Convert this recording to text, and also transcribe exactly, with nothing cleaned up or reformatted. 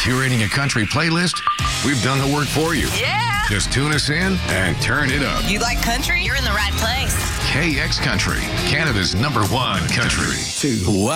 Curating a country playlist? We've done the work for you. Yeah. Just tune us in and turn it up. You like country? You're in the right place. K X Country, Canada's number one country. Two.